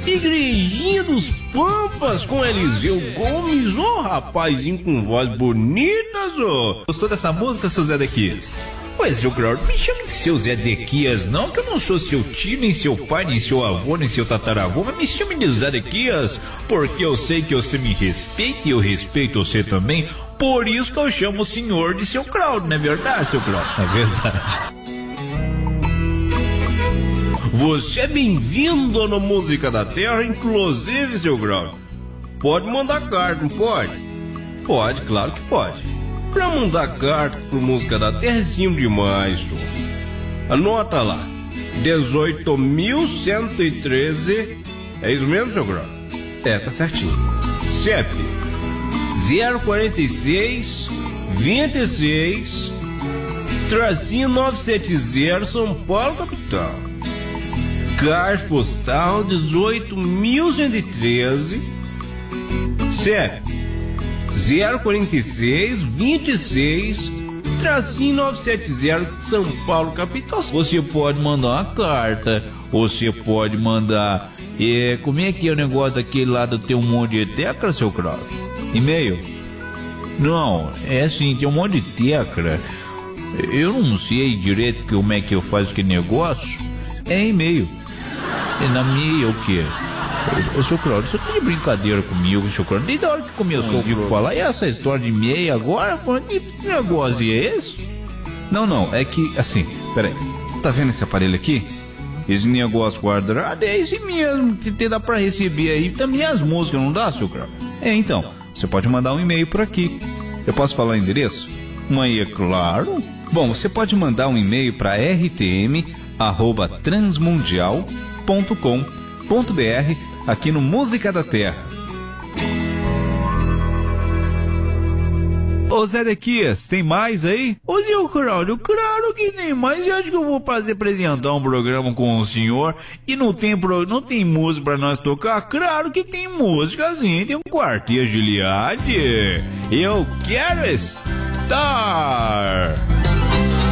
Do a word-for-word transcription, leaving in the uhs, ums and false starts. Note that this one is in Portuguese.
Igrejinha dos Pampas com Eliseu Gomes, ô oh, rapazinho com voz bonita, ô. Gostou dessa música, seu Zedequias? Pois, seu Claudio, me chame de seu Zedequias, não, que eu não sou seu tio, nem seu pai, nem seu avô, nem seu tataravô, mas me chame de Zedequias, porque eu sei que você me respeita e eu respeito você também, por isso que eu chamo o senhor de seu Claudio, não é verdade, seu Claudio? É verdade. Você é bem-vindo no Música da Terra, inclusive, seu Claudio. Pode mandar carta, não pode? Pode, claro que pode. Pra mandar carta pro Música da Terra é simples demais, senhor. Anota lá, dezoito mil cento e treze, é isso mesmo, seu Claudio? É, tá certinho. C E P zero quarenta e seis, vinte e seis, tracinho novecentos e setenta, São Paulo, capital. Caixa postal dezoito mil cento e treze, C E P zero quarenta e seis, vinte e seis, tracinho novecentos e setenta, São Paulo, capital. Você pode mandar uma carta, você pode mandar, é, como é que é o negócio daquele lá do teu um monte de tecla, seu Claudio? E-mail? Não, é assim, tem um monte de tecla. Eu não sei direito como é que eu faço aquele negócio. É e-mail. É na minha, o quê? Ô, seu Claudio, você tá de brincadeira comigo, seu Claudio? Desde a hora que começou a falar, e essa história de e-mail agora? Que negócio é esse? Não, não, é que, assim, peraí. Tá vendo esse aparelho aqui? Esse negócio guardado é esse mesmo, que te dá pra receber aí também as músicas, não dá, seu Claudio? É, então, você pode mandar um e-mail por aqui. Eu posso falar o endereço? Mas é claro. Bom, você pode mandar um e-mail para r t m arroba transmundial ponto com ponto b r aqui no Música da Terra. Ô Zedequias, tem mais aí? Ô seu Claudio, claro que tem mais. Eu acho que eu vou fazer apresentar um programa com o senhor e não tem, pro, não tem música pra nós tocar? Claro que tem música sim, tem um quarteto Giliade. Eu quero estar.